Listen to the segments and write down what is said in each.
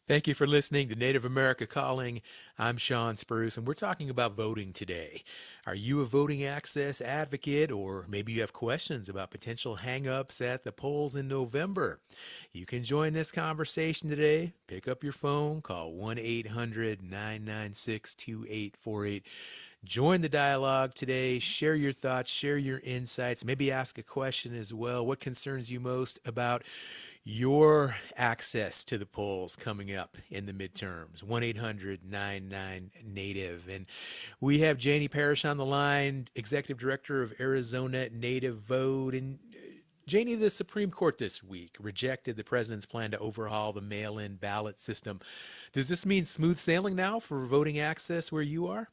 Thank you for listening to Native America Calling. I'm Sean Spruce, and we're talking about voting today. Are you a voting access advocate, or maybe you have questions about potential hangups at the polls in November? You can join this conversation today. Pick up your phone, call 1 800 996 2848. Join the dialogue today. Share your thoughts, share your insights, maybe ask a question as well. What concerns you most about your access to the polls coming up in the midterms? 1 800 Native. And we have Janie Parrish on the line, Executive Director of Arizona Native Vote. And Janie, the Supreme Court this week rejected the president's plan to overhaul the mail in ballot system. Does this mean smooth sailing now for voting access where you are?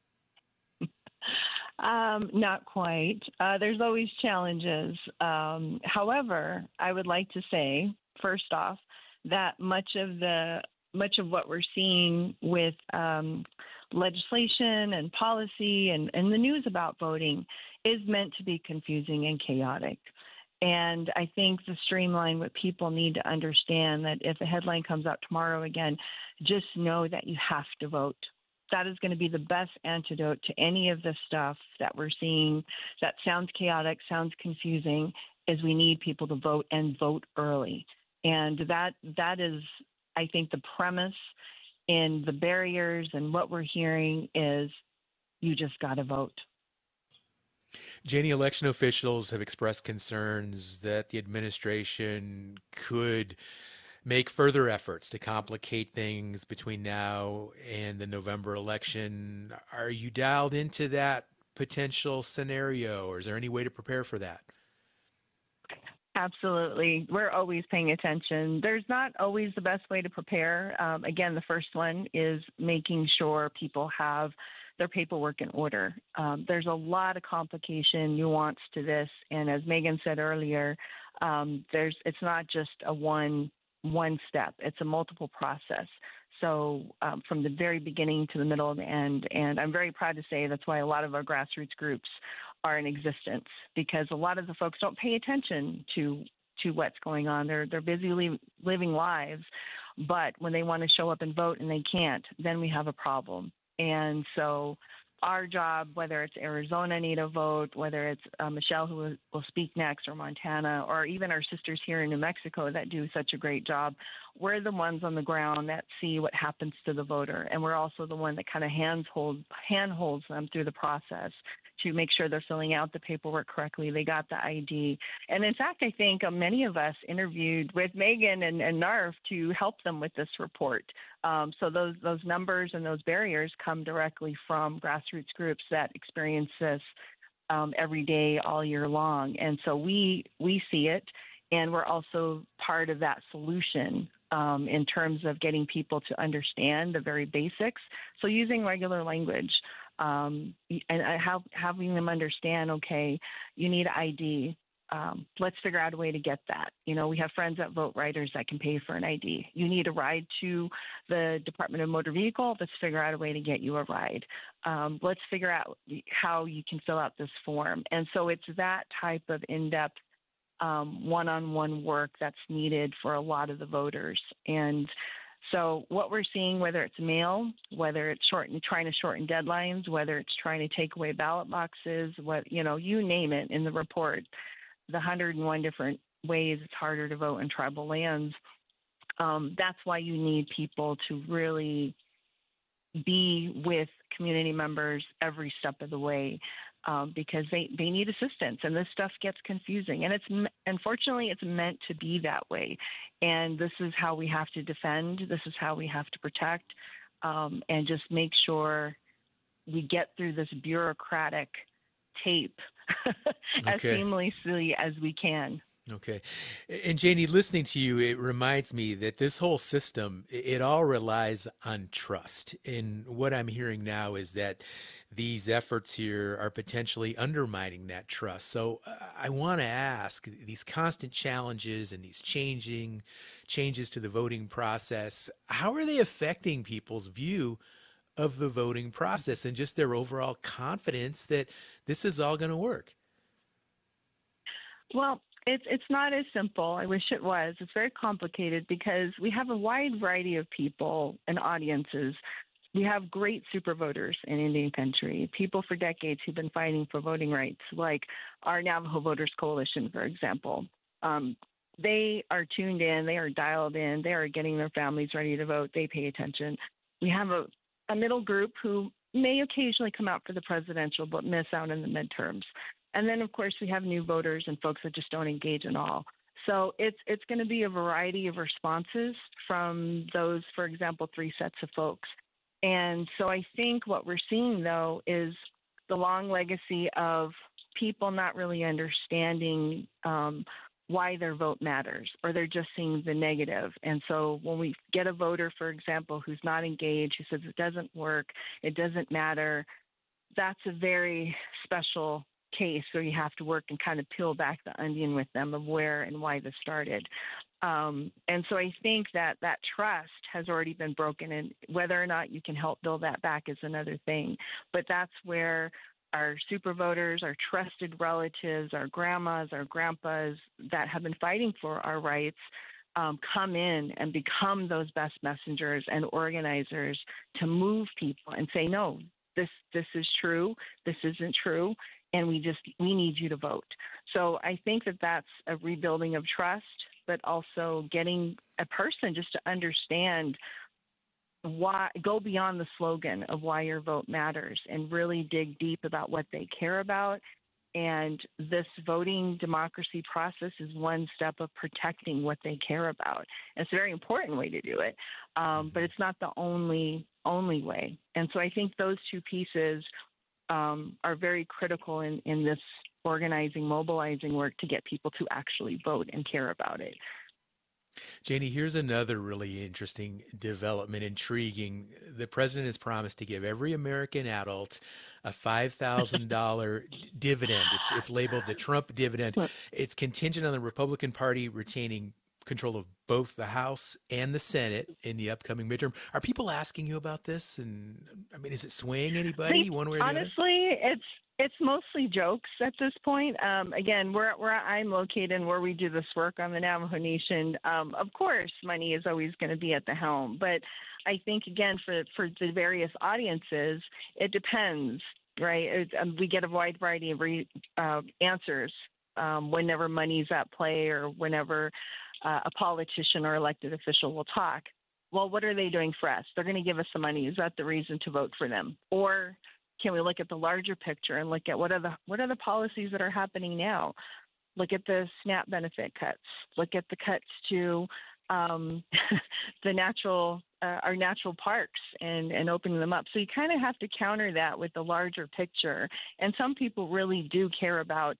Not quite. There's always challenges. However, I would like to say, first off, that much of what we're seeing with legislation and policy and the news about voting is meant to be confusing and chaotic. And I think to streamline what people need to understand that if a headline comes out tomorrow again, just know that you have to vote. That is going to be the best antidote to any of the stuff that we're seeing that sounds chaotic, sounds confusing, is we need people to vote and vote early. And that is, I think, the premise in the barriers, and what we're hearing is you just got to vote. Janie, election officials have expressed concerns that the administration could make further efforts to complicate things between now and the November election. Are you dialed into that potential scenario, or is there any way to prepare for that? Absolutely. We're always paying attention. There's not always the best way to prepare. Again, the first one is making sure people have their paperwork in order. There's a lot of complication, nuance to this. And as Megan said earlier, it's not just a one step. It's a multiple process. So from the very beginning to the middle and the end, and I'm very proud to say that's why a lot of our grassroots groups are in existence, because a lot of the folks don't pay attention to what's going on. They're busy living lives, but when they want to show up and vote and they can't, then we have a problem. And so our job, whether it's Arizona Native Vote, whether it's Michelle who will speak next, or Montana, or even our sisters here in New Mexico that do such a great job, we're the ones on the ground that see what happens to the voter. And we're also the one that kind of handholds them through the process to make sure they're filling out the paperwork correctly, they got the ID. And in fact, I think many of us interviewed with Megan and NARF to help them with this report. So those numbers and those barriers come directly from grassroots groups that experience this every day, all year long. And so we see it, and we're also part of that solution in terms of getting people to understand the very basics. So using regular language, and having them understand, okay, you need ID. Let's figure out a way to get that. We have friends at Vote Riders that can pay for an ID. You need a ride to the Department of Motor Vehicle. Let's figure out a way to get you a ride. Let's figure out how you can fill out this form. And so it's that type of in-depth one-on-one work that's needed for a lot of the voters. And so what we're seeing, whether it's mail, whether it's trying to shorten deadlines, whether it's trying to take away ballot boxes, you name it in the report, the 101 different ways it's harder to vote in tribal lands. That's why you need people to really be with community members every step of the way, because they need assistance, and this stuff gets confusing. And unfortunately, it's meant to be that way. And this is how we have to defend. This is how we have to protect, and just make sure we get through this bureaucratic tape as Okay. seamlessly as we can. Okay. And Janie, listening to you, it reminds me that this whole system, it all relies on trust. And what I'm hearing now is that these efforts here are potentially undermining that trust. So I want to ask, these constant challenges and these changes to the voting process, how are they affecting people's view of the voting process and just their overall confidence that this is all going to work? Well, It's not as simple. I wish it was. It's very complicated because we have a wide variety of people and audiences. We have great super voters in Indian country, people for decades who've been fighting for voting rights, like our Navajo Voters Coalition, for example. They are tuned in, they are dialed in, they are getting their families ready to vote, they pay attention. We have a middle group who may occasionally come out for the presidential but miss out in the midterms. And then, of course, we have new voters and folks that just don't engage at all. So it's going to be a variety of responses from those, for example, three sets of folks. And so I think what we're seeing, though, is the long legacy of people not really understanding why their vote matters, or they're just seeing the negative. And so when we get a voter, for example, who's not engaged, who says it doesn't work, it doesn't matter, that's a very special case where you have to work and kind of peel back the onion with them of where and why this started. And so I think that trust has already been broken, and whether or not you can help build that back is another thing. But that's where our super voters, our trusted relatives, our grandmas, our grandpas that have been fighting for our rights come in and become those best messengers and organizers to move people and say, no, this is true, this isn't true, and we need you to vote. So I think that that's a rebuilding of trust, but also getting a person just to understand why, go beyond the slogan of why your vote matters and really dig deep about what they care about. And this voting democracy process is one step of protecting what they care about. And it's a very important way to do it, but it's not the only way. And so I think those two pieces are very critical in this organizing, mobilizing work to get people to actually vote and care about it. Janie, here's another really interesting development, intriguing. The president has promised to give every American adult a $5,000 dividend. It's labeled the Trump dividend. It's contingent on the Republican Party retaining control of both the House and the Senate in the upcoming midterm. Are people asking you about this? And I mean, is it swaying anybody one way or the other? Honestly, it's mostly jokes at this point. Again, where I'm located and where we do this work on the Navajo Nation, of course, money is always going to be at the helm. But I think, again, for the various audiences, it depends, right? We get a wide variety of answers whenever money's at play or whenever a politician or elected official will talk. Well, what are they doing for us? They're going to give us some money. Is that the reason to vote for them? Or can we look at the larger picture and look at what are the policies that are happening now? Look at the SNAP benefit cuts. Look at the cuts to the our natural parks and opening them up. So you kind of have to counter that with the larger picture. And some people really do care about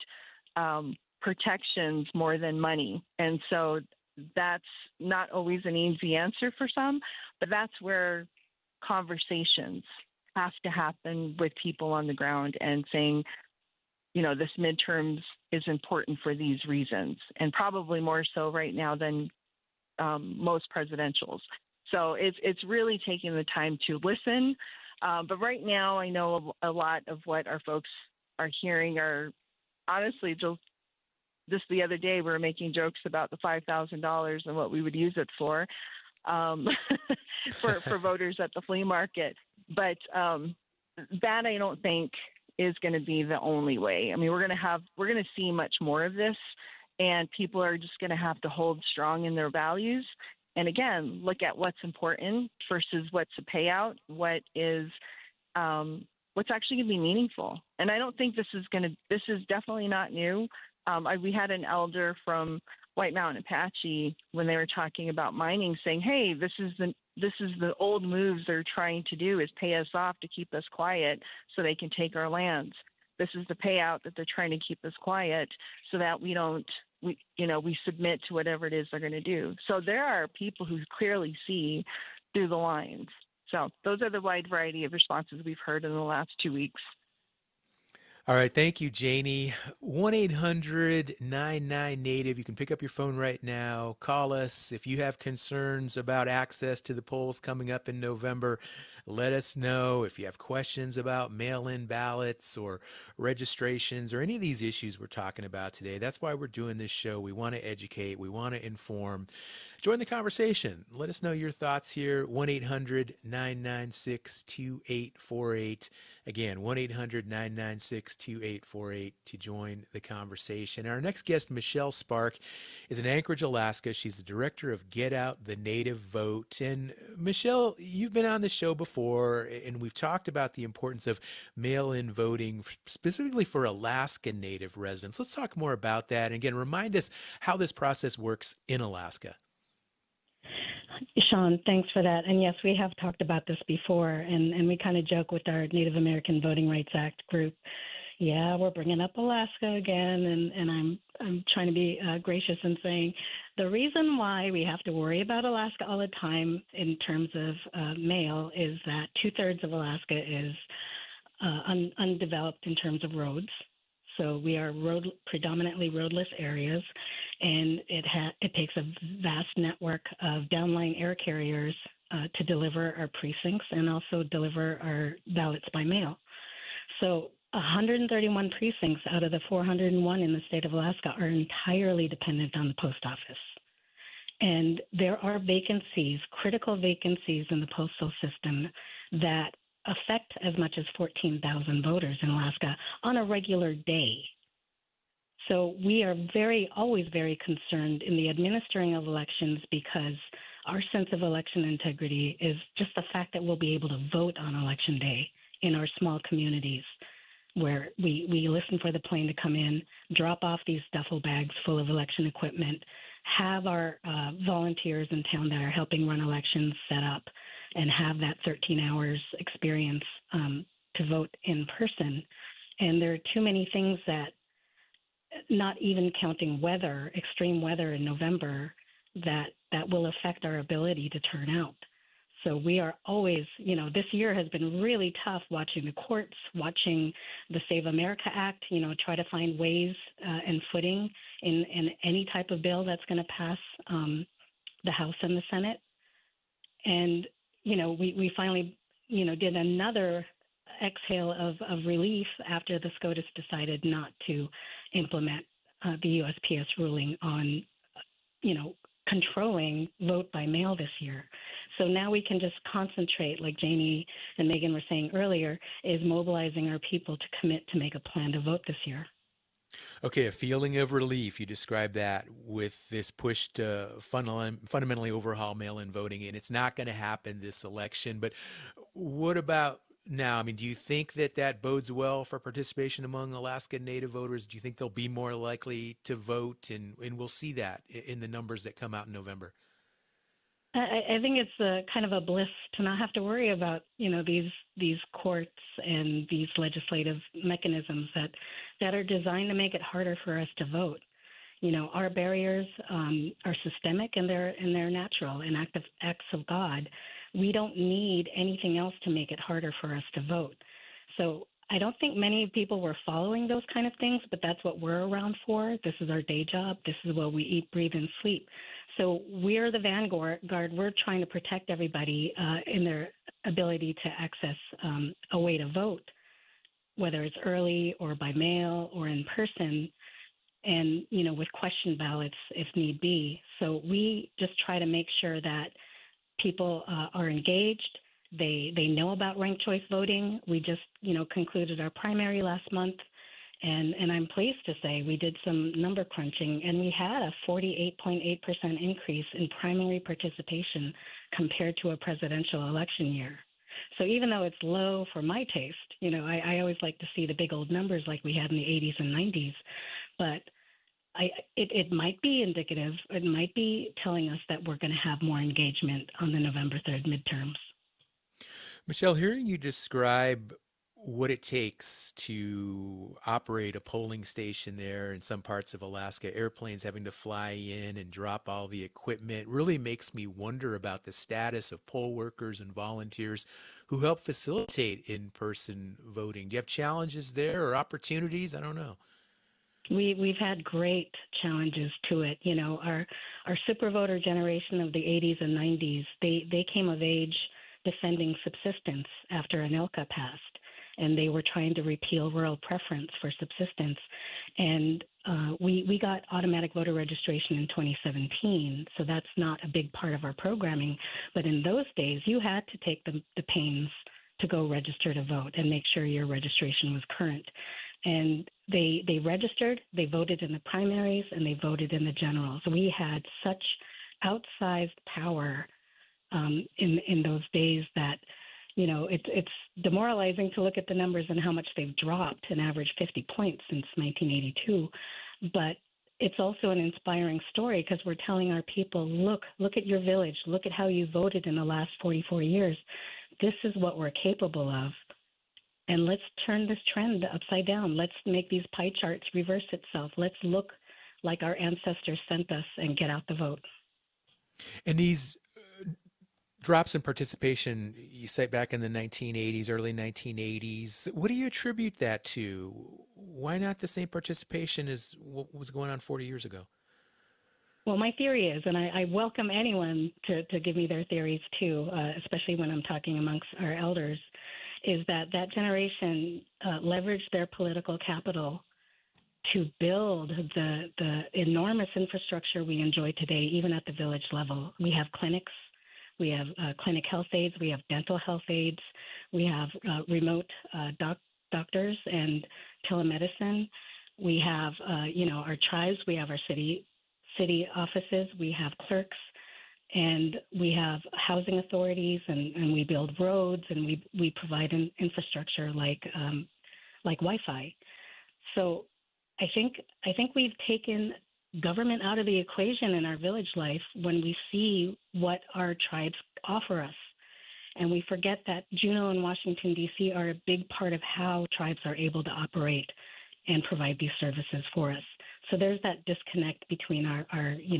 protections more than money. And so that's not always an easy answer for some, but that's where conversations have to happen with people on the ground and saying, this midterms is important for these reasons, and probably more so right now than most presidentials. So it's really taking the time to listen. But right now, I know a lot of what our folks are hearing are honestly just the other day, we were making jokes about the $5,000 and what we would use it for voters at the flea market. But that I don't think is going to be the only way. I mean, we're going to see much more of this, and people are just going to have to hold strong in their values. And again, look at what's important versus what's a payout, what's actually going to be meaningful. And I don't think this is definitely not new. We had an elder from White Mountain Apache when they were talking about mining saying, hey, this is the old moves they're trying to do, is pay us off to keep us quiet so they can take our lands. This is the payout that they're trying to keep us quiet so that we submit to whatever it is they're going to do. So there are people who clearly see through the lines. So those are the wide variety of responses we've heard in the last 2 weeks. All right, thank you, Janie. 1-800-99-NATIVE. You can pick up your phone right now. Call us if you have concerns about access to the polls coming up in November. Let us know if you have questions about mail-in ballots or registrations or any of these issues we're talking about today. That's why we're doing this show. We want to educate, we want to inform. Join the conversation. Let us know your thoughts here. 1-800-996-2848. Again, 1-800-996-2848 to join the conversation. Our next guest, Michelle Spark, is in Anchorage, Alaska. She's the director of Get Out the Native Vote. And Michelle, you've been on the show before, and we've talked about the importance of mail-in voting, specifically for Alaska Native residents. Let's talk more about that. And again, remind us how this process works in Alaska. Sean, thanks for that. And yes, we have talked about this before, and we kind of joke with our Native American Voting Rights Act group. Yeah, we're bringing up Alaska again, and I'm trying to be gracious in saying the reason why we have to worry about Alaska all the time in terms of mail is that 2/3 of Alaska is undeveloped in terms of roads. So we are predominantly roadless areas, and it takes a vast network of downline air carriers to deliver our precincts and also deliver our ballots by mail. So 131 precincts out of the 401 in the state of Alaska are entirely dependent on the post office. And there are vacancies, critical vacancies in the postal system that affect as much as 14,000 voters in Alaska on a regular day. So we are always very concerned in the administering of elections because our sense of election integrity is just the fact that we'll be able to vote on election day in our small communities where we listen for the plane to come in, drop off these duffel bags full of election equipment, have our volunteers in town that are helping run elections set up, and have that 13 hours experience to vote in person. And there are too many things that, not even counting weather, extreme weather in November, that will affect our ability to turn out. So we are always, this year has been really tough watching the courts, watching the Save America Act, try to find ways and footing in any type of bill that's going to pass the House and the Senate. And we finally, did another exhale of relief after the SCOTUS decided not to implement the USPS ruling on, controlling vote by mail this year. So now we can just concentrate, like Janie and Megan were saying earlier, is mobilizing our people to commit to make a plan to vote this year. Okay, a feeling of relief. You describe that with this push to fundamentally overhaul mail-in voting, and it's not going to happen this election. But what about now? I mean, do you think that bodes well for participation among Alaska Native voters? Do you think they'll be more likely to vote, and we'll see that in the numbers that come out in November? I think it's kind of a bliss to not have to worry about, these courts and these legislative mechanisms that are designed to make it harder for us to vote. Our barriers are systemic and they're natural and acts of God. We don't need anything else to make it harder for us to vote. So I don't think many people were following those kind of things, but that's what we're around for. This is our day job. This is what we eat, breathe, and sleep. So we're the vanguard. We're trying to protect everybody in their ability to access a way to vote, whether it's early or by mail or in person, and, with question ballots if need be. So we just try to make sure that people are engaged. They know about ranked choice voting. We just, concluded our primary last month. And I'm pleased to say we did some number crunching, and we had a 48.8% increase in primary participation compared to a presidential election year. So even though it's low for my taste, I always like to see the big old numbers like we had in the 80s and 90s. But it might be indicative. It might be telling us that we're going to have more engagement on the November 3rd midterms. Michelle, hearing you describe what it takes to operate a polling station there in some parts of Alaska, airplanes having to fly in and drop all the equipment, really makes me wonder about the status of poll workers and volunteers who help facilitate in-person voting. Do you have challenges there or opportunities? I don't know. We've had great challenges to it. You know, our super voter generation of the 80s and 90s, they came of age defending subsistence after ANILCA passed, and they were trying to repeal rural preference for subsistence. And we got automatic voter registration in 2017, so that's not a big part of our programming. But in those days, you had to take the pains to go register to vote and make sure your registration was current. And they registered, they voted in the primaries, and they voted in the generals. We had such outsized power in those days that, you know, it's demoralizing to look at the numbers and how much they've dropped, an average 50 points since 1982. But it's also an inspiring story because we're telling our people, look at your village, look at how you voted in the last 44 years. This is what we're capable of. And let's turn this trend upside down. Let's make these pie charts reverse itself. Let's look like our ancestors sent us and get out the vote. And these drops in participation, you cite back in the 1980s, early 1980s. What do you attribute that to? Why not the same participation as what was going on 40 years ago? Well, my theory is, and I welcome anyone to give me their theories too, especially when I'm talking amongst our elders, is that generation leveraged their political capital to build the enormous infrastructure we enjoy today, even at the village level. We have clinics, we have clinic health aides, we have dental health aides, we have remote doctors and telemedicine. We have, our tribes, we have our city offices, we have clerks, and we have housing authorities, and we build roads, and we provide an infrastructure like Wi-Fi. So I think we've taken government out of the equation in our village life when we see what our tribes offer us. And we forget that Juneau and Washington, D.C. are a big part of how tribes are able to operate and provide these services for us. So there's that disconnect between our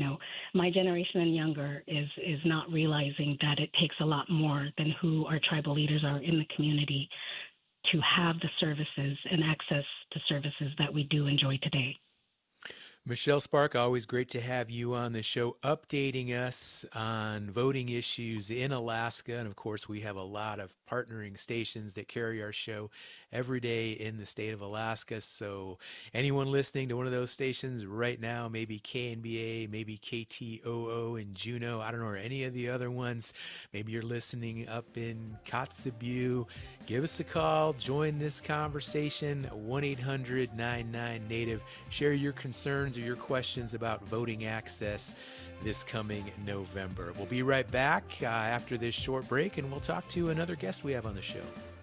my generation and younger is not realizing that it takes a lot more than who our tribal leaders are in the community to have the services and access to services that we do enjoy today. Michelle Spark, always great to have you on the show, updating us on voting issues in Alaska. And of course, we have a lot of partnering stations that carry our show every day in the state of Alaska. So anyone listening to one of those stations right now, maybe KNBA, maybe KTOO in Juneau, I don't know, or any of the other ones, maybe you're listening up in Kotzebue, give us a call, join this conversation, 1-800-99-NATIVE. Share your concerns or your questions about voting access this coming November. We'll be right back after this short break, and we'll talk to another guest we have on the show.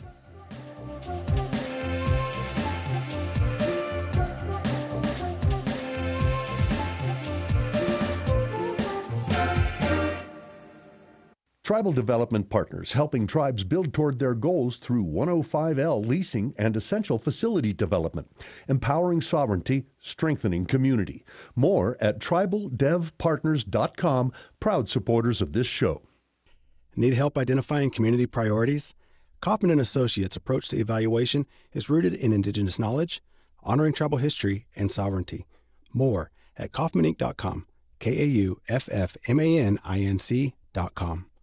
Tribal Development Partners, helping tribes build toward their goals through 105L leasing and essential facility development, empowering sovereignty, strengthening community. More at tribaldevpartners.com, proud supporters of this show. Need help identifying community priorities? Kaufman & Associates' approach to evaluation is rooted in Indigenous knowledge, honoring tribal history, and sovereignty. More at kaufmaninc.com, KAUFFMANINC.com.